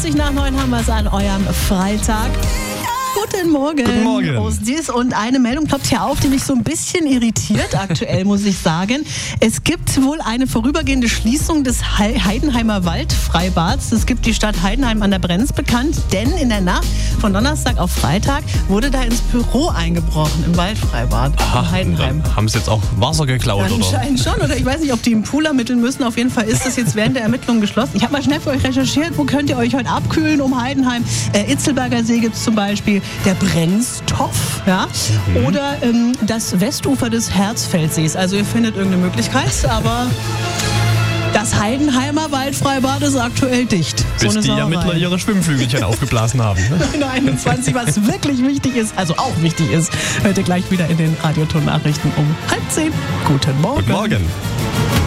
nach 9 haben wir es an eurem Freitag. Guten Morgen. Guten Morgen. Ostis. Und eine Meldung ploppt hier auf, die mich so ein bisschen irritiert aktuell, muss ich sagen. Es gibt wohl eine vorübergehende Schließung des Heidenheimer Waldfreibads. Das gibt die Stadt Heidenheim an der Brenz bekannt, denn in der Nacht von Donnerstag auf Freitag wurde da ins Büro eingebrochen im Waldfreibad in Heidenheim. Haben sie jetzt auch Wasser geklaut, oder? Anscheinend schon, oder ich weiß nicht, ob die einen Pool ermitteln müssen. Auf jeden Fall ist das jetzt während der Ermittlungen geschlossen. Ich habe mal schnell für euch recherchiert, wo könnt ihr euch heute abkühlen um Heidenheim. Itzelberger See gibt es zum Beispiel, der Brenztopf, ja? Oder das Westufer des Herzfeldsees. Also ihr findet irgendeine Möglichkeit, aber das Heidenheimer Waldfreibad ist aktuell dicht. Bis die Ermittler ihre Schwimmflügelchen aufgeblasen haben. In 21, was wirklich wichtig ist, also auch wichtig ist, hört ihr gleich wieder in den Radioton-Nachrichten um 9:30. Guten Morgen. Guten Morgen.